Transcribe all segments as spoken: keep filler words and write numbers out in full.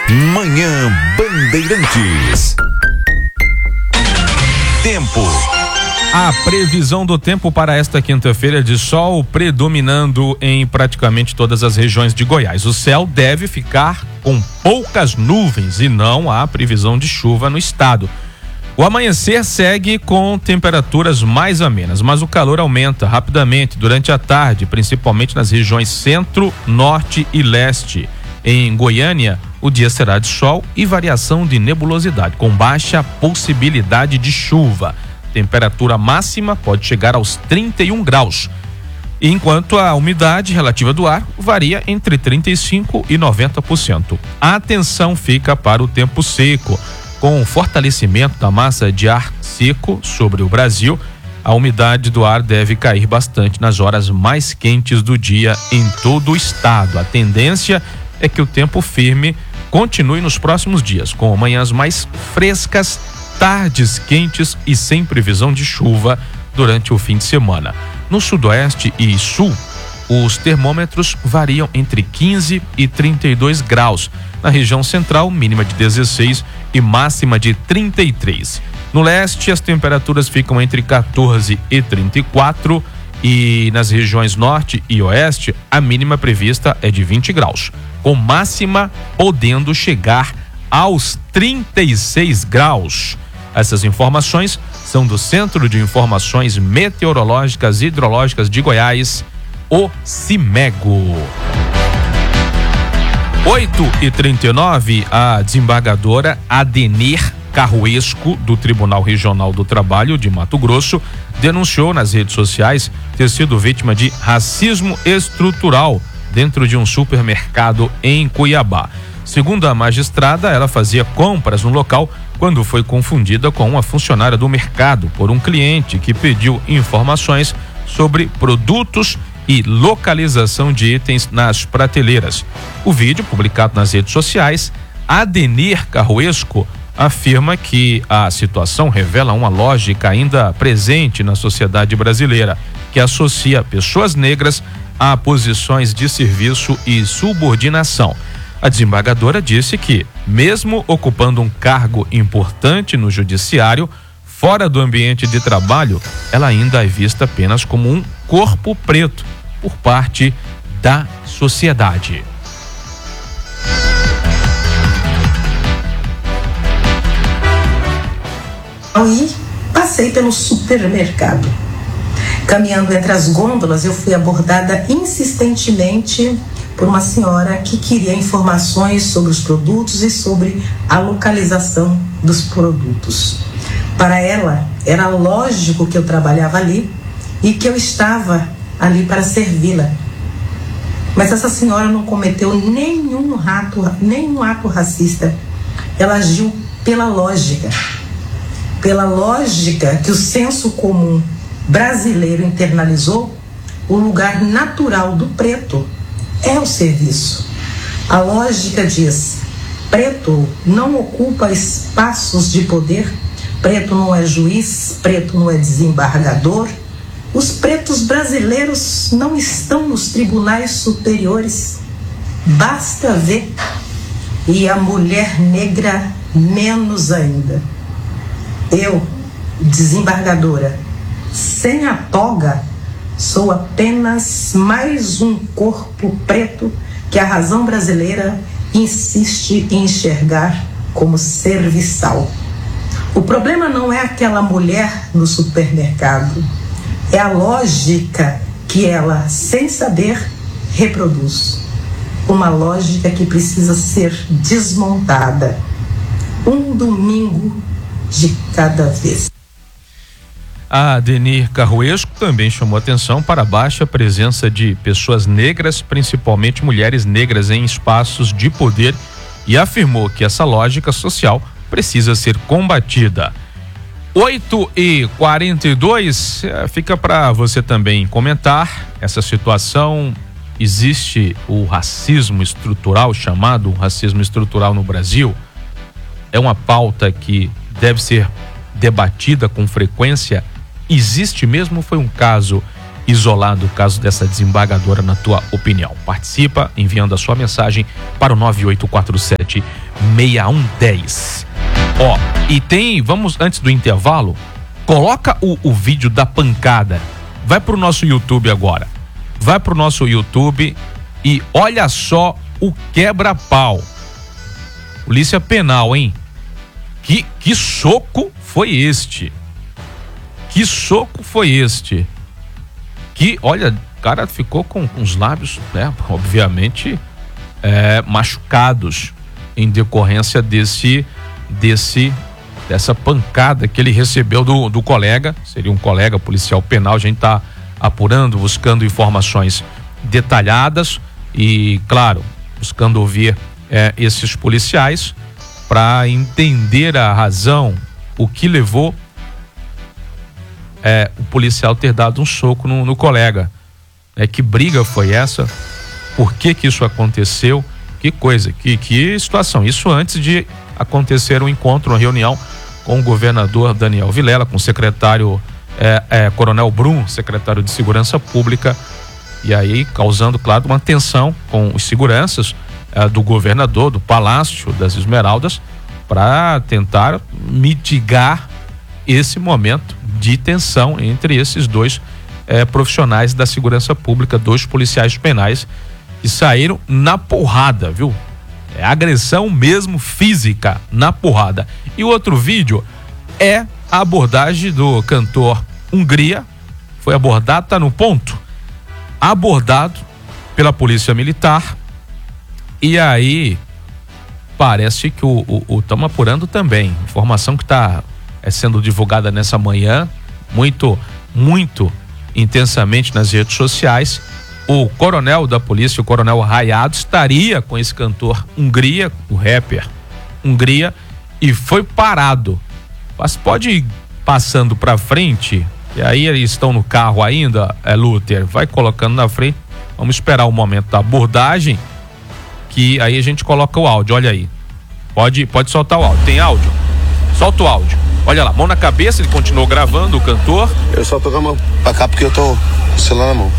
Manhã Bandeirantes. Tempo. A previsão do tempo para esta quinta-feira é de sol predominando em praticamente todas as regiões de Goiás. O céu deve ficar com poucas nuvens e não há previsão de chuva no estado. O amanhecer segue com temperaturas mais amenas, mas o calor aumenta rapidamente durante a tarde, principalmente nas regiões centro, norte e leste. Em Goiânia, o dia será de sol e variação de nebulosidade, com baixa possibilidade de chuva. Temperatura máxima pode chegar aos trinta e um graus, enquanto a umidade relativa do ar varia entre trinta e cinco por cento e noventa por cento. A atenção fica para o tempo seco. Com o fortalecimento da massa de ar seco sobre o Brasil, a umidade do ar deve cair bastante nas horas mais quentes do dia em todo o estado. A tendência é que o tempo firme continue nos próximos dias, com manhãs mais frescas, tardes quentes e sem previsão de chuva durante o fim de semana. No sudoeste e sul, os termômetros variam entre quinze e trinta e dois graus. Na região central, mínima de dezesseis e máxima de trinta e três. No leste, as temperaturas ficam entre quatorze e trinta e quatro e nas regiões norte e oeste, a mínima prevista é de vinte graus, com máxima podendo chegar aos trinta e seis graus. Essas informações são do Centro de Informações Meteorológicas e Hidrológicas de Goiás, o CIMEGO. oito e trinta e nove, a desembargadora Adenir Carruesco, do Tribunal Regional do Trabalho de Mato Grosso, denunciou nas redes sociais ter sido vítima de racismo estrutural dentro de um supermercado em Cuiabá. Segundo a magistrada, ela fazia compras no local quando foi confundida com uma funcionária do mercado por um cliente que pediu informações sobre produtos e localização de itens nas prateleiras. O vídeo, publicado nas redes sociais, Adenir Carruesco afirma que a situação revela uma lógica ainda presente na sociedade brasileira, que associa pessoas negras a posições de serviço e subordinação. A desembargadora disse que, mesmo ocupando um cargo importante no judiciário, fora do ambiente de trabalho, ela ainda é vista apenas como um corpo preto por parte da sociedade. E passei pelo supermercado. Caminhando entre as gôndolas, eu fui abordada insistentemente por uma senhora que queria informações sobre os produtos e sobre a localização dos produtos. Para ela, era lógico que eu trabalhava ali e que eu estava ali para servi-la. Mas essa senhora não cometeu nenhum ato, nenhum ato racista. Ela agiu pela lógica. Pela lógica que o senso comum brasileiro internalizou, o lugar natural do preto é o serviço. A lógica diz: preto não ocupa espaços de poder, preto não é juiz, preto não é desembargador. Os pretos brasileiros não estão nos tribunais superiores. Basta ver. E a mulher negra menos ainda. Eu, desembargadora, sem a toga, sou apenas mais um corpo preto que a razão brasileira insiste em enxergar como serviçal. O problema não é aquela mulher no supermercado, é a lógica que ela, sem saber, reproduz. Uma lógica que precisa ser desmontada. Um domingo de cada vez. A Adenir Carruesco também chamou atenção para a baixa presença de pessoas negras, principalmente mulheres negras, em espaços de poder, e afirmou que essa lógica social precisa ser combatida. oito e quarenta e dois, fica para você também comentar essa situação. Existe o racismo estrutural, chamado racismo estrutural no Brasil? É uma pauta que deve ser debatida com frequência? Existe mesmo? Foi um caso isolado o caso dessa desembargadora, na tua opinião? Participa enviando a sua mensagem para o nove oito quatro sete, seis um um zero. Ó, e tem, vamos, antes do intervalo, coloca o, o vídeo da pancada. Vai pro nosso YouTube agora. Vai pro nosso YouTube e olha só o quebra-pau. Polícia Penal, hein? Que, que soco foi este? Que soco foi este? Que, olha, o cara ficou com, com os lábios, né, obviamente, é, machucados em decorrência desse, desse, dessa pancada que ele recebeu do, do colega. Seria um colega policial penal. A gente tá apurando, buscando informações detalhadas e, claro, buscando ouvir é, esses policiais para entender a razão, o que levou É, o policial ter dado um soco no, no colega. É, que briga foi essa? Por que que isso aconteceu? Que coisa, que, que situação. Isso antes de acontecer um encontro, uma reunião com o governador Daniel Vilela, com o secretário é, é, Coronel Brum, secretário de Segurança Pública, e aí causando, claro, uma tensão com os seguranças é, do governador, do Palácio das Esmeraldas, para tentar mitigar esse momento de tensão entre esses dois eh, profissionais da segurança pública, dois policiais penais que saíram na porrada, viu? É agressão mesmo física, na porrada. E o outro vídeo é a abordagem do cantor Hungria, foi abordado, tá no ponto, abordado pela polícia militar, e aí parece que o estamos apurando também, informação que está é sendo divulgada nessa manhã, muito, muito intensamente nas redes sociais. O coronel da polícia, o coronel Raiado, estaria com esse cantor Hungria, o rapper Hungria, e foi parado. Mas pode ir passando para frente, e aí eles estão no carro ainda, é Luther, vai colocando na frente, vamos esperar o momento da abordagem, que aí a gente coloca o áudio, olha aí. Pode, pode soltar o áudio, tem áudio? Solta o áudio. Olha lá, mão na cabeça, ele continuou gravando, o cantor. Eu só tô com a mão pra cá porque eu tô com o celular na mão.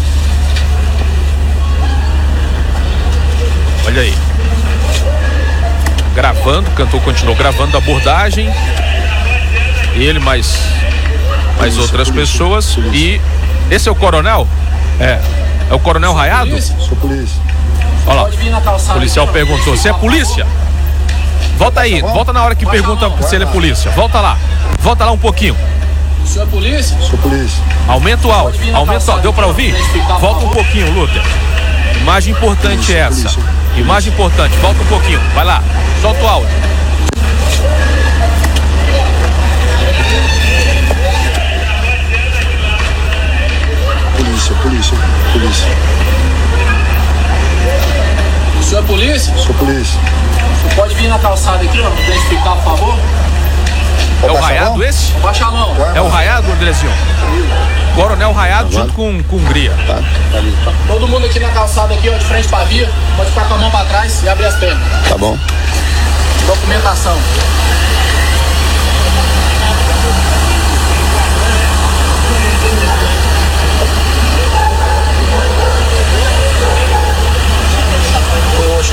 Olha aí. Gravando, o cantor continuou gravando a abordagem. Ele, mais, mais Polícia, outras polícia, pessoas. polícia. E esse é o coronel? É. É o coronel Raiado? Sou polícia. Olha lá. O policial perguntou: você é polícia? Volta aí, volta na hora que pergunta se ele é polícia. Volta lá, volta lá um pouquinho. O senhor é polícia? Sou polícia. Aumenta o áudio, aumenta o áudio. Deu pra ouvir? Volta um pouquinho, Luther. Imagem importante é essa. Imagem importante, volta um pouquinho. Vai lá, solta o áudio. Polícia, polícia, polícia. O senhor é polícia? Sou polícia. Você pode vir na calçada aqui, ó, me identificar, por favor? É o Raiado esse? Baixa a mão. É o Raiado, Andrezinho? Coronel Raiado junto com, com Hungria. Tá, tá ali. Todo mundo aqui na calçada aqui, ó, de frente pra via, pode ficar com a mão pra trás e abrir as pernas. Tá bom. Documentação. Poxa.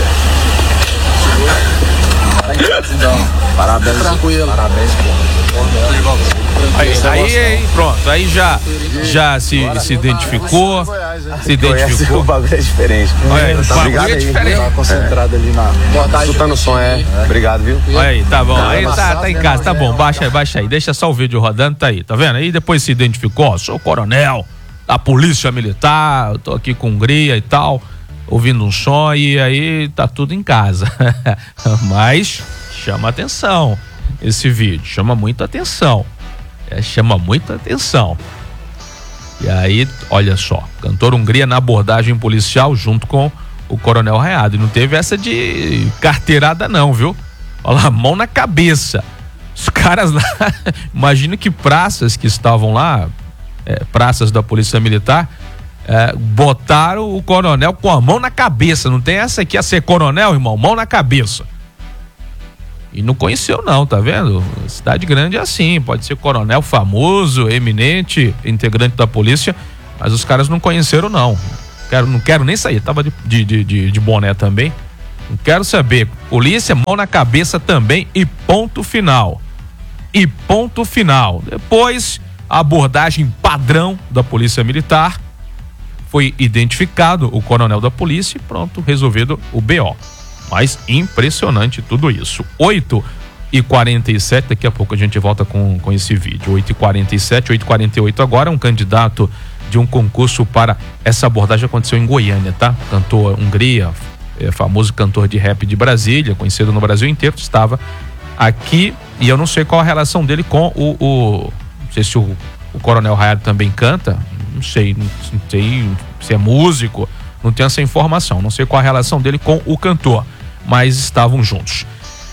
Parabéns. Tranquilo. Parabéns, pô. Aí, aí, aí, pronto, aí já, já se, se identificou, se identificou. O bagulho é diferente. Olha aí, o Tá bagulho ligado é aí? diferente. Tá concentrado ali na... Escutando o som, é. Obrigado, viu? Olha aí, tá bom, aí tá, tá em casa, tá bom, baixa aí, baixa aí, deixa só o vídeo rodando, tá aí, tá vendo? Aí depois se identificou, ó, sou coronel da polícia militar, eu tô aqui com Hungria e tal, ouvindo um som, e aí tá tudo em casa. Mas chama atenção esse vídeo, chama muita atenção, é, chama muita atenção. E aí, olha só, cantor Hungria na abordagem policial junto com o coronel Raiado, e não teve essa de carteirada não, viu? Olha lá, mão na cabeça. Os caras lá, imagino que praças que estavam lá, é, praças da polícia militar, é, botaram o coronel com a mão na cabeça. Não tem essa aqui a ser coronel, irmão, mão na cabeça. E não conheceu não, tá vendo? Cidade grande é assim, pode ser coronel famoso, eminente, integrante da polícia, Mas os caras não conheceram, não. Quero, não quero nem sair. Tava de, de, de, de boné também. Não quero saber. Polícia, mão na cabeça também e ponto final. E ponto final. Depois, a abordagem padrão da Polícia Militar. Foi identificado o coronel da polícia e pronto, resolvido o B O. Mas impressionante tudo isso. oito e quarenta e sete, daqui a pouco a gente volta com, com esse vídeo. oito e quarenta e sete, oito e quarenta e oito agora, um candidato de um concurso para essa abordagem aconteceu em Goiânia, tá? Cantor Hungria, é, famoso cantor de rap de Brasília, conhecido no Brasil inteiro, estava aqui e eu não sei qual a relação dele com o, o não sei se o, o Coronel Raiado também canta, não sei, não sei se é músico, não tenho essa informação, não sei qual a relação dele com o cantor, mas estavam juntos.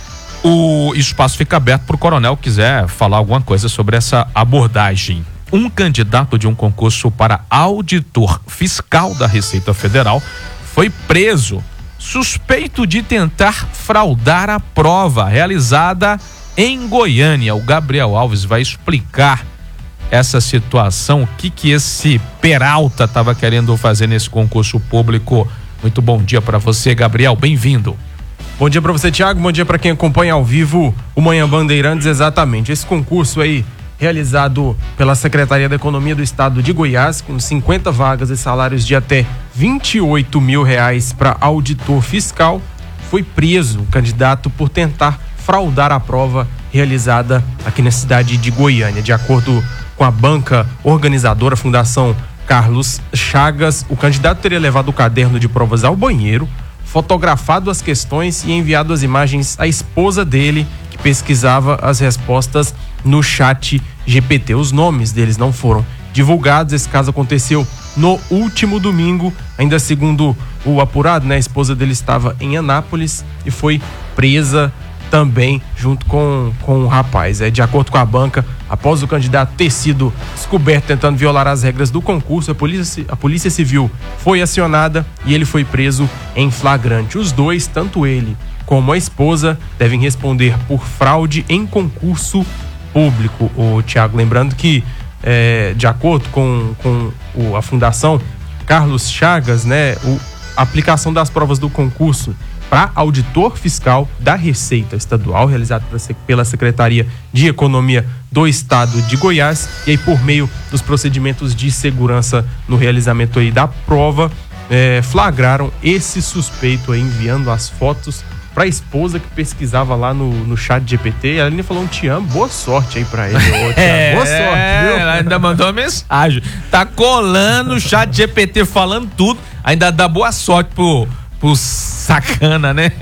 O espaço fica aberto para o coronel quiser falar alguma coisa sobre essa abordagem. Um candidato de um concurso para auditor fiscal da Receita Federal foi preso, suspeito de tentar fraudar a prova realizada em Goiânia. O Gabriel Alves vai explicar essa situação, o que que esse Peralta estava querendo fazer nesse concurso público. Muito bom dia para você, Gabriel, bem-vindo. Bom dia para você, Thiago, bom dia para quem acompanha ao vivo o Manhã Bandeirantes. Exatamente, esse concurso aí realizado pela Secretaria da Economia do Estado de Goiás, com cinquenta vagas e salários de até vinte e oito mil reais para auditor fiscal, foi preso o candidato por tentar fraudar a prova realizada aqui na cidade de Goiânia. De acordo com a banca organizadora, a Fundação Carlos Chagas, o candidato teria levado o caderno de provas ao banheiro, fotografado as questões e enviado as imagens à esposa dele, que pesquisava as respostas no chat G P T. Os nomes deles não foram divulgados. Esse caso aconteceu no último domingo. Ainda segundo o apurado, né, a esposa dele estava em Anápolis e foi presa também junto com, com o rapaz. É, de acordo com a banca, após o candidato ter sido descoberto tentando violar as regras do concurso, a polícia, a polícia civil foi acionada e ele foi preso em flagrante. Os dois, tanto ele como a esposa, devem responder por fraude em concurso público. O Thiago, lembrando que é, de acordo com, com o, a Fundação Carlos Chagas, né, o, a aplicação das provas do concurso para auditor fiscal da Receita Estadual, realizado pela Secretaria de Economia do Estado de Goiás, e aí por meio dos procedimentos de segurança no realizamento aí da prova, é, flagraram esse suspeito aí enviando as fotos para a esposa que pesquisava lá no, no chat G P T. A Aline falou um te amo, boa sorte aí para ele. Ô, é, boa sorte, viu? Ela ainda mandou uma mensagem, tá colando o chat G P T falando tudo, ainda dá boa sorte pro pro sacana, né?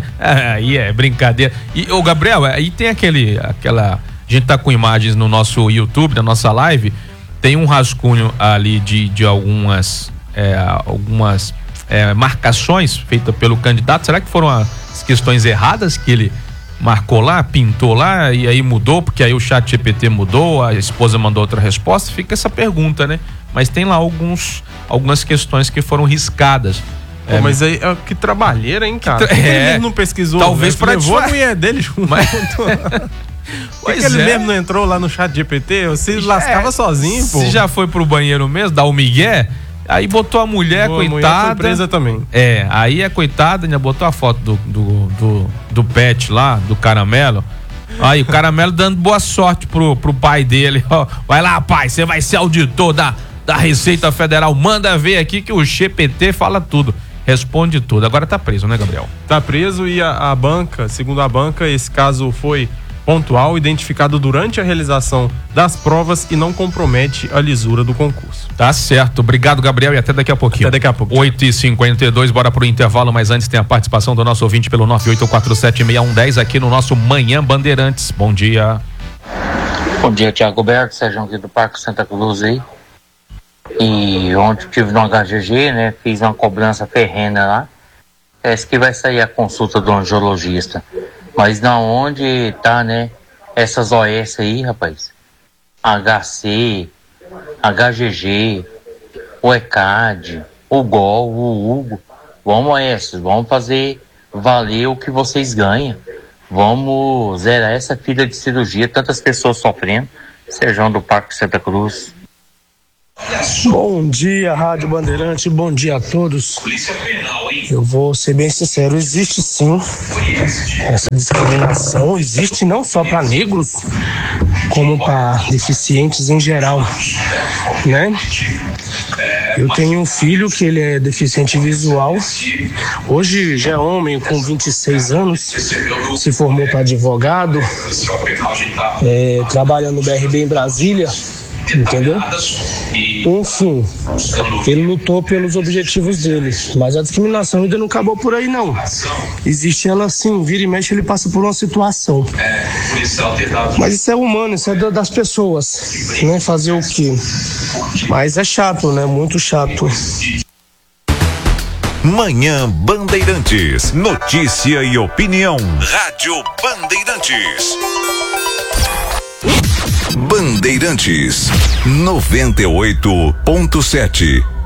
Aí é brincadeira. E o Gabriel, aí tem aquele, aquela, a gente tá com imagens no nosso YouTube, na nossa live, tem um rascunho ali de, de algumas, é, algumas é, marcações feitas pelo candidato. Será que foram as questões erradas que ele marcou lá, pintou lá e aí mudou, porque aí o chat G P T mudou, a esposa mandou outra resposta? Fica essa pergunta, né? Mas tem lá alguns, algumas questões que foram riscadas. Pô, é, mas aí, que trabalheira, hein, cara? Que tra... Por que é, ele não pesquisou? Talvez para levou a mulher dele junto. Mas... Por que ele é. mesmo não entrou lá no chat G P T? Você é, lascava sozinho, pô. Se já foi pro banheiro mesmo, dá o migué, aí botou a mulher, Boa, coitada. A mulher foi presa também. É, aí a coitada ainda botou a foto do, do, do, do pet lá, do caramelo. Aí o caramelo dando boa sorte pro, pro pai dele. Ó, vai lá, pai, você vai ser auditor da, da Receita Federal. Manda ver aqui que o G P T fala tudo. Responde tudo. Agora tá preso, né, Gabriel? Tá preso e a, a banca, segundo a banca, esse caso foi pontual, identificado durante a realização das provas e não compromete a lisura do concurso. Tá certo. Obrigado, Gabriel, e até daqui a pouquinho. Até daqui a pouco. oito e cinquenta e dois, bora pro intervalo, mas antes tem a participação do nosso ouvinte pelo nove oito quatro sete seis um um zero aqui no nosso Manhã Bandeirantes. Bom dia. Bom dia, Tiago Berto, Sérgio aqui do Parque Santa Cruz aí. E ontem estive no H G G, né? Fiz uma cobrança ferrenha lá. Parece que vai sair a consulta do angiologista. Mas na onde tá, né? Essas O S aí, rapaz. H C, H G G, o E C A D, o G O L, o Hugo. Vamos a esses, vamos fazer valer o que vocês ganham. Vamos zerar essa fila de cirurgia, tantas pessoas sofrendo. Sérgio do Parque Santa Cruz. Bom dia, Rádio Bandeirante, bom dia a todos. Eu vou ser bem sincero, existe sim essa discriminação, existe não só para negros, como para deficientes em geral, né? Eu tenho um filho que ele é deficiente visual, hoje já é homem com vinte e seis anos, se formou para advogado, é, trabalha no B R B em Brasília, entendeu? Enfim, ele lutou pelos objetivos dele, mas a discriminação ainda não acabou por aí não. Existe ela sim, vira e mexe ele passa por uma situação. Mas isso é humano, isso é das pessoas, né? Fazer o quê? Mas é chato, né? Muito chato. Manhã Bandeirantes, notícia e opinião. Rádio Bandeirantes. Bandeirantes noventa e oito ponto sete.